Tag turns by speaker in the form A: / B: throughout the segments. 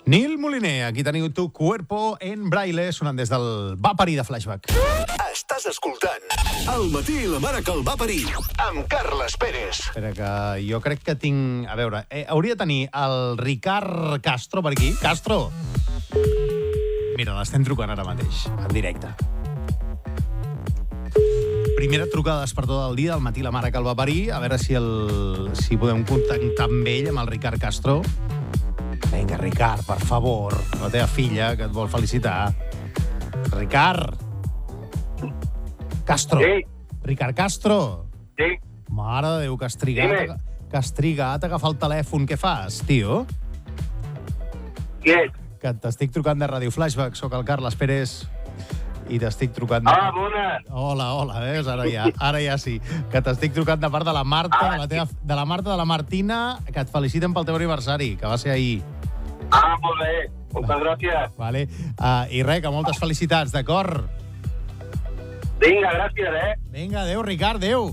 A: Nil Moliner, aquí teniu Tu Cuerpo en Braille, sonant des del Va parir de Flashback.
B: Estàs escoltant El matí i la mare que el va parir amb Carles Pérez.
A: Espera, que jo crec que tinc... A veure, hauria de tenir el Ricard Castro per aquí. Castro! Mira, l'estem trucant ara mateix, en directe. Primera trucada despertadora del dia, del matí la mare que el va parir. A veure si podem contactar amb ell, amb el Ricard Castro. Vinga, Ricard, per favor. La teva filla, que et vol felicitar. Ricard! Castro!
C: Sí.
A: Ricard Castro!
C: Sí.
A: Mare de Déu, que has trigat a agafar el telèfon. Què fas, tio?
C: Qui és?
A: Que t'estic trucant de Ràdio Flashback. Soc el Carles Pérez i t'estic trucant...
C: Ah, bona.
A: Hola, veus? Ara ja sí. Que t'estic trucant de part de la Marta, de la Marta, de la Martina, que et feliciten pel teu aniversari, que va ser ahir.
C: Ah, molt bé. Moltes gràcies.
A: Vale. I res, que moltes felicitats, d'acord?
C: Vinga, gràcies,
A: Vinga, adéu, Ricard, adéu.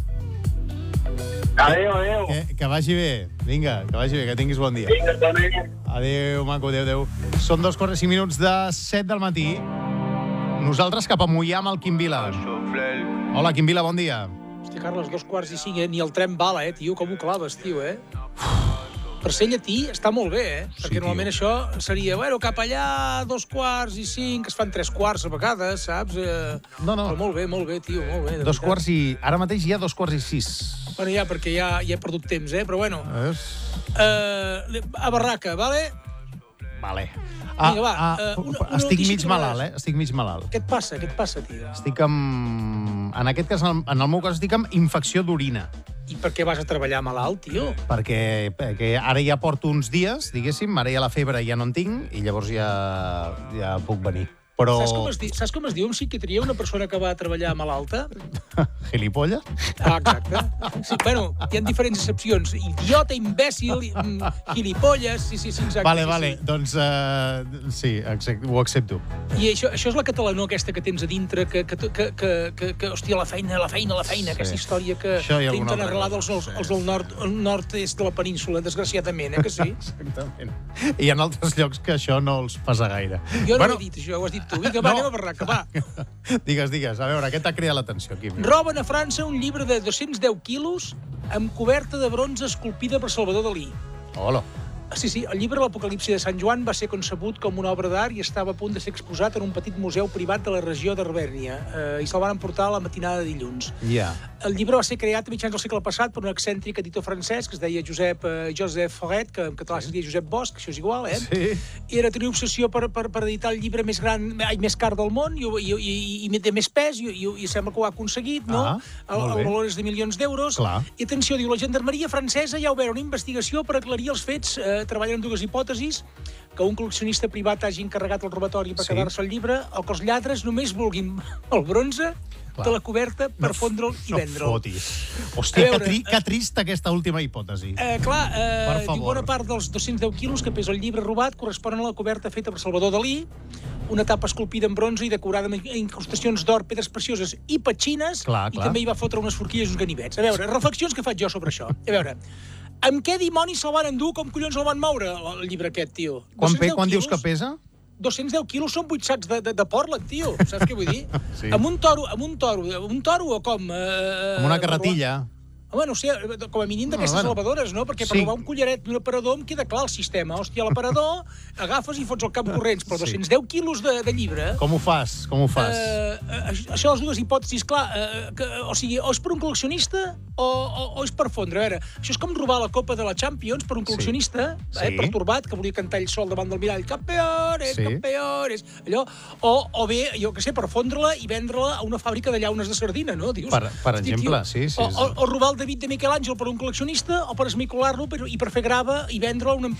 C: Adéu.
A: Que vagi bé. Vinga, que vagi bé, que tinguis bon dia.
C: Vinga, també.
A: Adéu, maco, adéu. Són 2:05 de 7 del matí. Nosaltres cap a Moià amb el Quim Vila. Hola, Quim Vila, bon dia.
D: Hòstia, Carles, 2:45, ni el tren bala, tio, com ho claves, tio, Per ser llatí està molt bé, perquè normalment això seria, cap allà, 2:45, es fan 3:15 a vegades, saps?
A: No.
D: Però molt bé, tio, molt bé.
A: 2:15 i... Ara mateix hi ha 2:06.
D: Bueno, ja, perquè ja he perdut temps, però bueno. A barraca, vale?
A: Vale.
D: Vinga, va.
A: Estic mig malalt, Estic mig malalt.
D: Què et passa, tio?
A: Estic amb... En aquest cas, en el meu cas, estic amb infecció d'orina.
D: I per què vas a treballar malalt, tio?
A: Perquè ara ja porto uns dies, diguéssim, ara ja la febre ja no en tinc, i llavors ja puc venir. Però...
D: Saps com es diu en psiquiatria una persona que va a treballar malalta?
A: Gilipolles?
D: Ah, exacte. Sí, bueno, hi ha diferents excepcions. Idiota, imbècil, gilipolles... Sí, exacte.
A: Vale. Doncs sí, ho accepto.
D: I això és la catalanó aquesta que tens a dintre, que hòstia, la feina, aquesta història que intenten arrelar els del nord-est de la península, desgraciadament, que sí?
A: Exactament. I hi ha altres llocs que això no els passa gaire.
D: Jo no he dit això, ho has dit tu. Vinga, va, anem a barraca, va.
A: Digues. A veure, què t'ha cridat l'atenció aquí?
D: Roben a França un llibre de 210 quilos amb coberta de bronze esculpida per Salvador Dalí.
A: Hola.
D: Sí, el llibre L'Apocalipsi de Sant Joan va ser concebut com una obra d'art i estava a punt de ser exposat en un petit museu privat de la regió d'Arvèrnia i se'l van emportar a la matinada de dilluns. El llibre va ser creat a mitjans del segle passat per un excèntric editor francès que es deia Joseph Fauré, que en català es diria Josep Bosch, això és igual,
A: Sí.
D: I era tenir obsessió per editar el llibre més car del món i de més pes, i sembla que ho ha aconseguit, no? El valor és de milions d'euros. I atenció, diu, la gendarmeria francesa ja ha obert una investigació per aclarir els fets. Treballen en dues hipòtesis: que un col·leccionista privat hagi encarregat el robatori per quedar-se el llibre, o que els lladres només vulguin el bronze de la coberta per fondre'l i vendre'l.
A: No fotis. Hòstia, que trista aquesta última hipòtesi.
D: Diu, bona part dels 210 quilos que pesa el llibre robat corresponen a la coberta feta per Salvador Dalí, una tapa esculpida en bronze i decorada amb incrustacions d'or, pedres precioses i petxines, i també hi va fotre unes forquilles i uns ganivets. A veure, reflexions que faig jo sobre això. A veure, amb què dimonis se'l van endur? Com collons el van moure, el llibre aquest, tio?
A: Quan dius que pesa?
D: 210 quilos són 8 sacs de Portland, tio. Saps què vull dir?
A: Sí.
D: Amb un toro o com?
A: Amb una carretilla.
D: Home, no sé, com a mínim d'aquestes salvadores, no? Perquè per robar un collaret d'un aparador em queda clar el sistema. Hòstia, l'aparador, agafes i fots el camp corrents, però 210 quilos de llibre...
A: Com ho fas?
D: Això, les dues hipòtesis, clar, o sigui, o és per un col·leccionista o és per fondre. A veure, això és com robar la Copa de la Champions per un col·leccionista, pertorbat, que volia cantar ell sol davant del mirall, campeones, allò, o bé, jo què sé, per fondre-la i vendre-la a una fàbrica de llaunes de sardina, no?
A: Per exemple, sí.
D: O robar el David de Miquel Àngel per un col·leccionista o per esmicolar-lo i per fer grava i vendre'l a una